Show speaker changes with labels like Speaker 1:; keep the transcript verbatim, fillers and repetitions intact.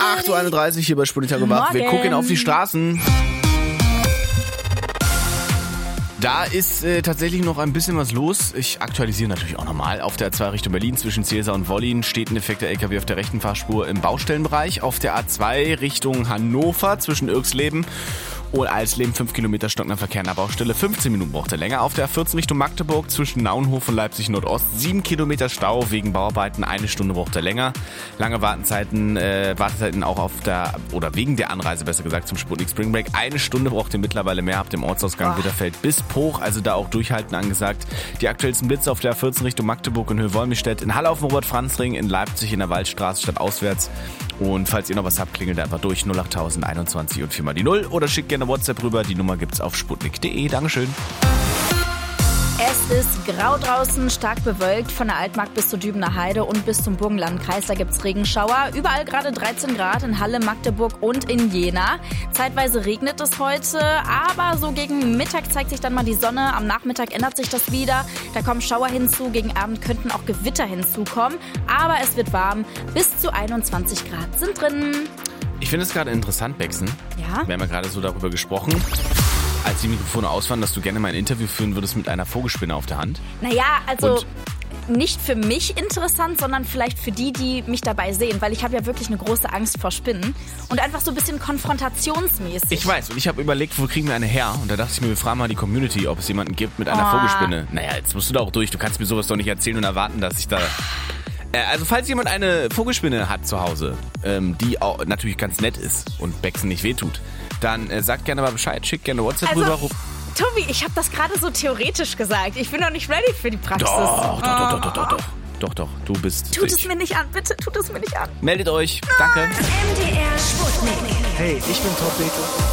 Speaker 1: acht Uhr einunddreißig hier bei Sputnik gemacht. Wir gucken auf die Straßen. Da ist äh, tatsächlich noch ein bisschen was los. Ich aktualisiere natürlich auch nochmal. Auf der A zwei Richtung Berlin zwischen Zielser und Wollin steht ein defekter L K W auf der rechten Fahrspur im Baustellenbereich. Auf der A zwei Richtung Hannover zwischen Irksleben und Alsleben fünf Kilometer stockender Verkehr in der Baustelle. fünfzehn Minuten braucht er länger. Auf der A vierzehn Richtung Magdeburg zwischen Naunhof und Leipzig Nordost. sieben Kilometer Stau wegen Bauarbeiten. Eine Stunde braucht er länger. Lange Wartezeiten, äh, Wartezeiten auch auf der, oder wegen der Anreise besser gesagt zum Sputnik Spring Break. Eine Stunde braucht ihr mittlerweile mehr ab dem Ortsausgang Bitterfeld bis Poch. Also da auch durchhalten angesagt. Die aktuellsten Blitze auf der A vierzehn Richtung Magdeburg und Höhe-Wolmirstedt. In Halle auf dem Robert-Franz-Ring. In Leipzig in der Waldstraße statt auswärts. Und falls ihr noch was habt, klingelt einfach durch null acht tausend einundzwanzig und vier mal die null oder schickt gerne WhatsApp rüber. Die Nummer gibt's auf sputnik punkt de. Dankeschön.
Speaker 2: Es ist grau draußen, stark bewölkt von der Altmark bis zur Dübener Heide und bis zum Burgenlandkreis. Da gibt's Regenschauer. Überall gerade dreizehn Grad in Halle, Magdeburg und in Jena. Zeitweise regnet es heute, aber so gegen Mittag zeigt sich dann mal die Sonne. Am Nachmittag ändert sich das wieder. Da kommen Schauer hinzu. Gegen Abend könnten auch Gewitter hinzukommen. Aber es wird warm. Bis zu einundzwanzig Grad sind drin.
Speaker 1: Ich finde es gerade interessant, Bexen.
Speaker 2: Ja?
Speaker 1: Wir haben ja gerade so darüber gesprochen, als die Mikrofone aus waren, dass du gerne mal ein Interview führen würdest mit einer Vogelspinne auf der Hand.
Speaker 2: Naja, also
Speaker 1: Und
Speaker 2: nicht für mich interessant, sondern vielleicht für die, die mich dabei sehen. Weil ich habe ja wirklich eine große Angst vor Spinnen. Und einfach so ein bisschen konfrontationsmäßig.
Speaker 1: ich weiß, und ich habe überlegt, wo kriegen wir eine her? Und da dachte ich mir, wir fragen mal die Community, ob es jemanden gibt mit einer
Speaker 2: Oh.
Speaker 1: Vogelspinne. Naja, jetzt musst du da auch durch. Du kannst mir sowas doch nicht erzählen und erwarten, dass ich da... Äh, also falls jemand eine Vogelspinne hat zu Hause, ähm, die auch natürlich ganz nett ist und Bexen nicht wehtut, dann äh, sagt gerne mal Bescheid, schickt gerne WhatsApp
Speaker 2: Also,
Speaker 1: rüber.
Speaker 2: Tobi, ich habe das gerade so theoretisch gesagt. Ich bin noch nicht ready für die Praxis.
Speaker 1: Doch, doch, doch, doch, doch, doch, doch. Doch, doch, du bist...
Speaker 2: Tut es mir nicht an, bitte, tut es mir nicht an.
Speaker 1: Meldet euch. Danke.
Speaker 3: M D R Sputnik.
Speaker 4: Hey, ich bin Top Beta.